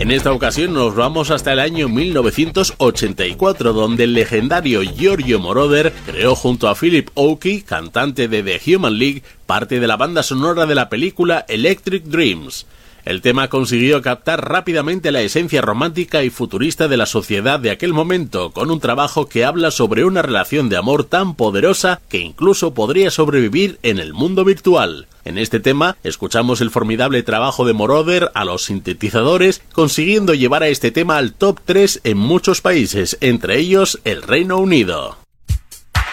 En esta ocasión nos vamos hasta el año 1984, donde el legendario Giorgio Moroder creó junto a Philip Oakey, cantante de The Human League, parte de la banda sonora de la película Electric Dreams. El tema consiguió captar rápidamente la esencia romántica y futurista de la sociedad de aquel momento, con un trabajo que habla sobre una relación de amor tan poderosa que incluso podría sobrevivir en el mundo virtual. En este tema, escuchamos el formidable trabajo de Moroder a los sintetizadores, consiguiendo llevar a este tema al top 3 en muchos países, entre ellos el Reino Unido.